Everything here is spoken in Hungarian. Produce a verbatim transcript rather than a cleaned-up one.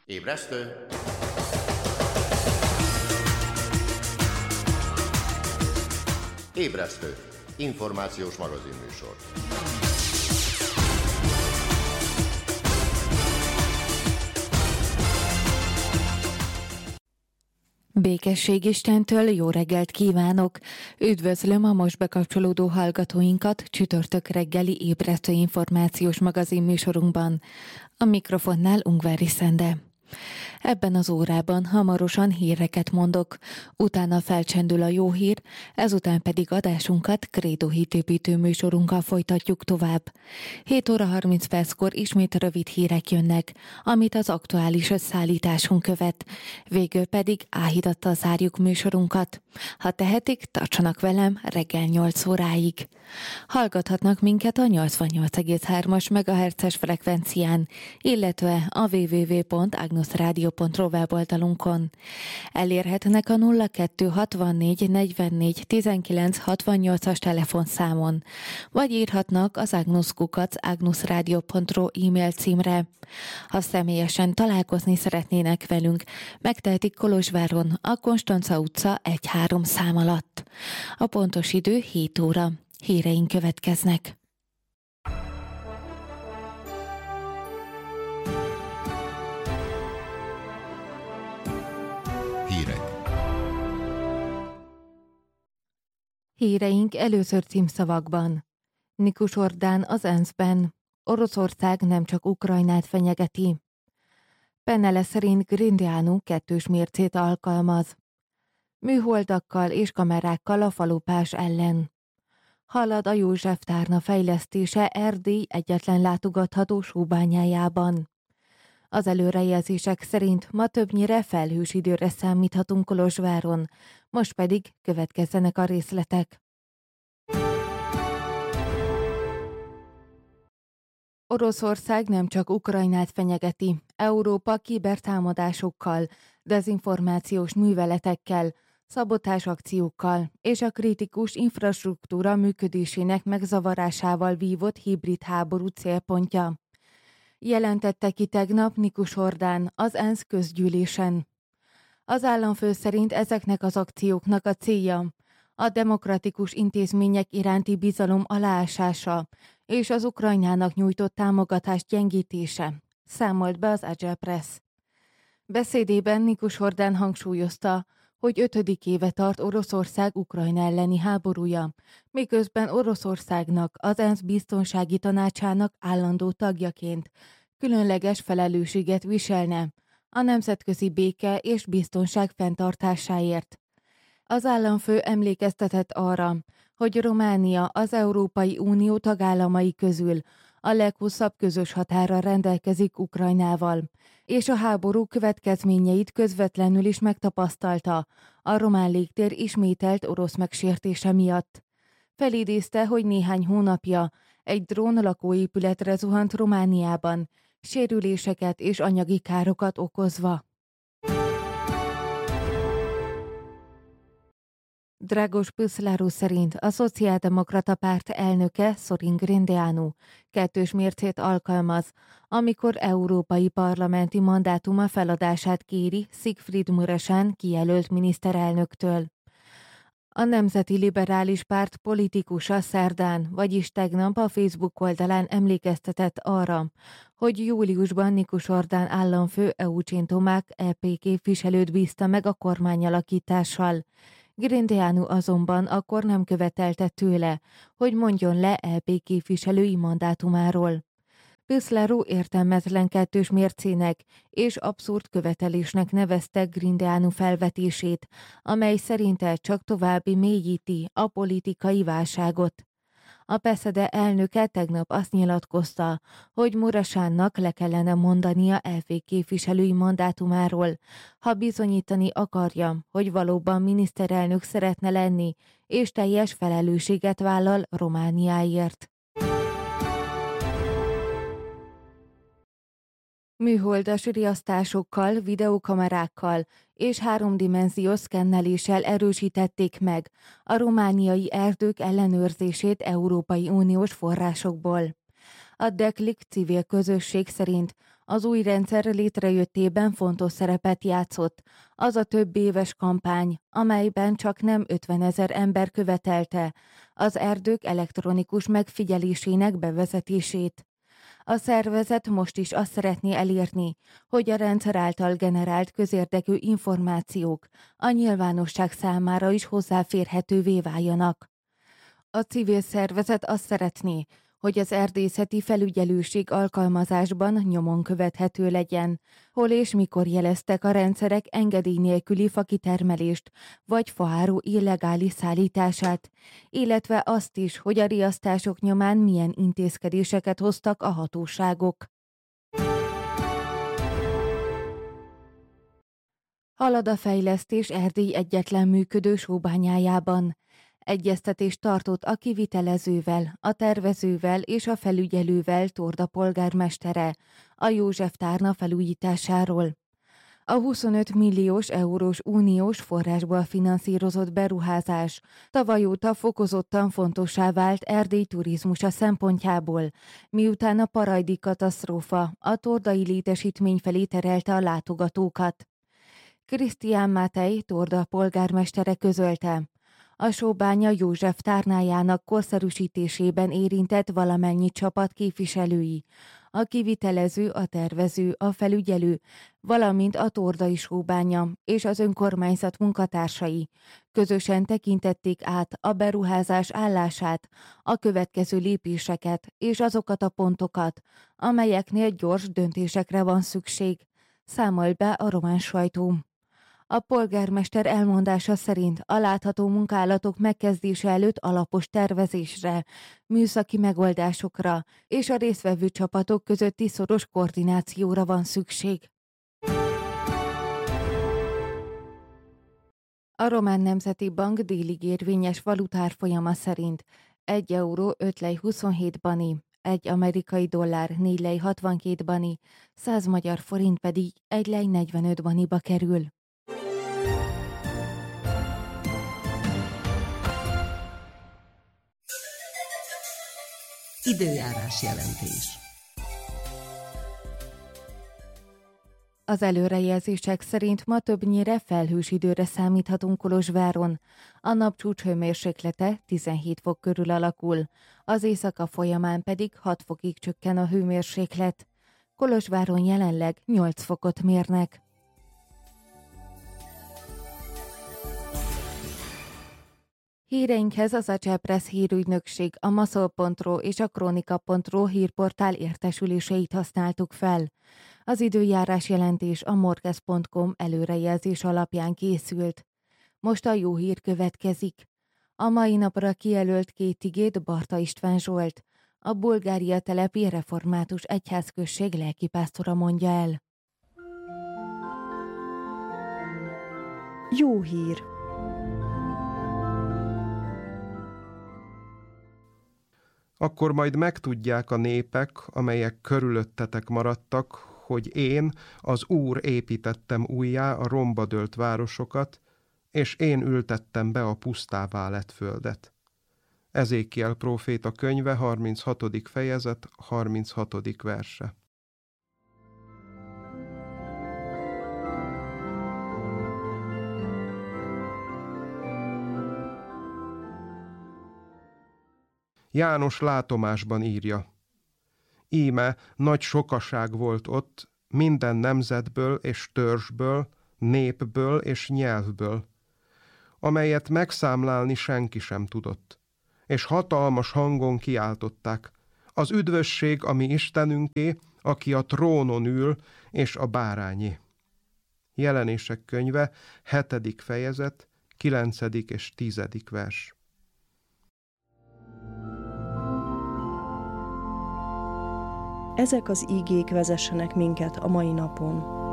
Ébresztő! Ébresztő! Információs magazinműsor. Békesség Istentől, jó reggelt kívánok! Üdvözlöm a most bekapcsolódó hallgatóinkat csütörtök reggeli ébresztő információs magazinműsorunkban. A mikrofonnál Ungvári Szende. Ebben az órában hamarosan híreket mondok, utána felcsendül a jó hír, ezután pedig adásunkat Krédó hitépítő műsorunkkal folytatjuk tovább. hét óra harminc perckor ismét rövid hírek jönnek, amit az aktuális összeállításunk követ. Végül pedig áhítattal zárjuk műsorunkat. Ha tehetik, tartsanak velem reggel nyolc óráig. Hallgathatnak minket a nyolcvannyolc egész hármas megahertzes frekvencián, illetve a double-u double-u double-u pont agnus rádió pont ro weboldalunkon. Elérhetnek a nulla kettő hatvannégy negyvennégy tizenkilenc hatvannyolcas telefonszámon, vagy írhatnak az agnuskukac agnus rádió pont ro e-mail címre. Ha személyesen találkozni szeretnének velünk, megtehetik Kolozsváron, a Konstanca utca egy három szám alatt. A pontos idő hét óra. Híreink következnek. Hírek. Híreink először címszavakban. Nikus Ordán az ENSZ-ben. Oroszország nem csak Ukrajnát fenyegeti. Pennele szerint Grindeanu kettős mércét alkalmaz. Műholdakkal és kamerákkal a falupás ellen. Halad a József tárna fejlesztése Erdély egyetlen látogatható sóbányájában. Az előrejelzések szerint ma többnyire felhős időre számíthatunk Kolozsváron, most pedig következzenek a részletek. Oroszország nem csak Ukrajnát fenyegeti, Európa kibertámadásokkal, dezinformációs műveletekkel, szabotásakciókkal és a kritikus infrastruktúra működésének megzavarásával vívott hibrid háború célpontja. Jelentette ki tegnap Nikus Ordán az ENSZ közgyűlésen. Az államfő szerint ezeknek az akcióknak a célja a demokratikus intézmények iránti bizalom aláásása és az Ukrajnának nyújtott támogatás gyengítése, számolt be az Agile Press. Beszédében Nikus Ordán hangsúlyozta, hogy ötödik éve tart Oroszország Ukrajna elleni háborúja, miközben Oroszországnak az ENSZ biztonsági tanácsának állandó tagjaként különleges felelősséget viselne a nemzetközi béke és biztonság fenntartásáért. Az államfő emlékeztetett arra, hogy Románia az Európai Unió tagállamai közül a leghosszabb közös határral rendelkezik Ukrajnával, és a háború következményeit közvetlenül is megtapasztalta a román légtér ismételt orosz megsértése miatt. Felidézte, hogy néhány hónapja egy drón lakóépületre zuhant Romániában, sérüléseket és anyagi károkat okozva. Dragos Püszláru szerint a Szociáldemokrata Párt elnöke Sorin Grindeanu kettős mércét alkalmaz, amikor európai parlamenti mandátuma feladását kéri Siegfried Muresan kijelölt miniszterelnöktől. A Nemzeti Liberális Párt politikusa szerdán, vagyis tegnap a Facebook oldalán emlékeztetett arra, hogy júliusban Nikus Ordán államfő Eugen Tomák é pé képviselőt bízta meg a kormányalakítással. Grindeanu azonban akkor nem követelte tőle, hogy mondjon le é pé képviselői mandátumáról. Püszláru értelmetlen kettős mércének és abszurd követelésnek nevezte Grindeanu felvetését, amely szerinte csak további mélyíti a politikai válságot. A Peszede elnöke tegnap azt nyilatkozta, hogy Muresannak le kellene mondania é pé képviselői mandátumáról, ha bizonyítani akarja, hogy valóban miniszterelnök szeretne lenni, és teljes felelősséget vállal Romániáért. Műholdas riasztásokkal, videókamerákkal és háromdimenziós szkenneléssel erősítették meg a romániai erdők ellenőrzését Európai Uniós forrásokból. A Deklik civil közösség szerint Az új rendszer létrejöttében fontos szerepet játszott az a több éves kampány, amelyben csak nem ötvenezer ember követelte az erdők elektronikus megfigyelésének bevezetését. A szervezet most is azt szeretné elérni, hogy a rendszer által generált közérdekű információk a nyilvánosság számára is hozzáférhetővé váljanak. A civil szervezet azt szeretné, hogy az erdészeti felügyelőség alkalmazásban nyomon követhető legyen, hol és mikor jeleztek a rendszerek engedély nélküli fakitermelést vagy faáru illegális szállítását, illetve azt is, hogy a riasztások nyomán milyen intézkedéseket hoztak a hatóságok. Halad a fejlesztés Erdély egyetlen működő sóbányájában. Egyeztetést tartott a kivitelezővel, a tervezővel és a felügyelővel Torda polgármestere a József tárna felújításáról. A huszonöt milliós eurós uniós forrásból finanszírozott beruházás tavaly óta fokozottan fontossá vált Erdély turizmusa szempontjából, miután a parajdi katasztrófa a tordai létesítmény felé terelte a látogatókat. Krisztián Máté Torda polgármestere közölte, a sóbánya József tárnájának korszerűsítésében érintett valamennyi csapat képviselői, a kivitelező, a tervező, a felügyelő, valamint a tordai sóbánya és az önkormányzat munkatársai közösen tekintették át a beruházás állását, a következő lépéseket és azokat a pontokat, amelyeknél gyors döntésekre van szükség, számol be a román sajtó. A polgármester elmondása szerint a látható munkálatok megkezdése előtt alapos tervezésre, műszaki megoldásokra és a résztvevő csapatok közötti szoros koordinációra van szükség. A Román Nemzeti Bank délig érvényes valutárfolyama szerint egy euró öt lej huszonhét bani, egy amerikai dollár négy lej hatvankét bani, száz magyar forint pedig egy lej negyvenöt baniba kerül. Időjárás jelentés. Az előrejelzések szerint ma többnyire felhős időre számíthatunk Kolozsváron. A napcsúcs hőmérséklete tizenhét fok körül alakul, az éjszaka folyamán pedig hat fokig csökken a hőmérséklet. Kolozsváron jelenleg nyolc fokot mérnek. Híreinkhez az Acel Press hírügynökség, a maszol pont ro és a kronika pont ro hírportál értesüléseit használtuk fel. Az időjárás jelentés a morkez pont com előrejelzés alapján készült. Most a jó hír következik. A mai napra kijelölt két igét Barta István Zsolt, a Bulgária telepi református egyházközség lelkipásztora mondja el. Jó hír! Akkor majd megtudják a népek, amelyek körülöttetek maradtak, hogy én, az Úr építettem újjá a romba dőlt városokat, és én ültettem be a pusztává lett földet. Ezékiel próféta könyve, harminchatodik fejezet, harminchatodik verse. János látomásban írja. Íme nagy sokaság volt ott, minden nemzetből és törzsből, népből és nyelvből, amelyet megszámlálni senki sem tudott, és hatalmas hangon kiáltották. Az üdvösség a mi Istenünké, aki a trónon ül, és a bárányé. Jelenések könyve, hetedik fejezet, kilencedik és tizedik vers. Ezek az ígék vezessenek minket a mai napon.